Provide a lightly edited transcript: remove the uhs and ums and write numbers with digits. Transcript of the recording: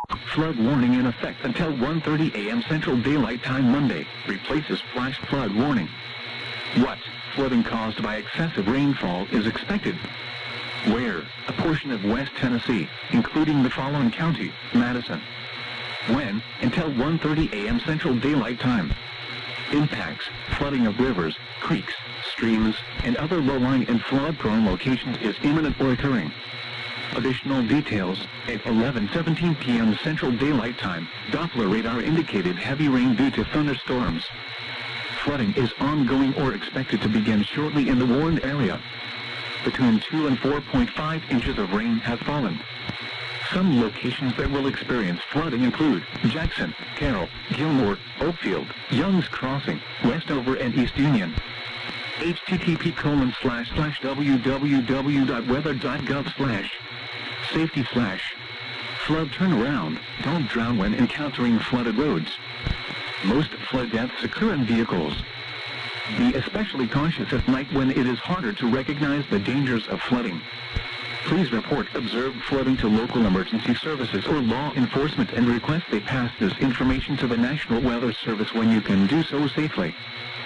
Flood warning in effect until 1:30 a.m. Central Daylight Time Monday. Replaces flash flood warning. What? Flooding caused by excessive rainfall is expected. Where? A portion of West Tennessee, including the following county: Madison. When? Until 1:30 a.m. Central Daylight Time. Impacts: flooding of rivers, creeks, streams, and other low-lying and flood-prone locations is imminent or occurring. Additional details: at 11:17 p.m. Central Daylight Time, Doppler radar indicated heavy rain due to thunderstorms. Flooding is ongoing or expected to begin shortly in the warned area. Between 2 and 4.5 inches of rain have fallen. Some locations that will experience flooding include Jackson, Carroll, Gilmore, Oakfield, Young's Crossing, Westover, and East Union. http://www.weather.gov/safety/. Flood turnaround: don't drown when encountering flooded roads. Most flood deaths occur in vehicles. Be especially cautious at night when it is harder to recognize the dangers of flooding. Please report observed flooding to local emergency services or law enforcement and request they pass this information to the National Weather Service when you can do so safely.